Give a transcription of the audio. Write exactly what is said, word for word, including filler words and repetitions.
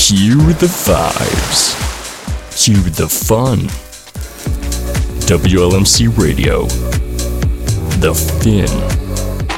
Hear the vibes. Hear the fun. W L M C Radio. The Fin.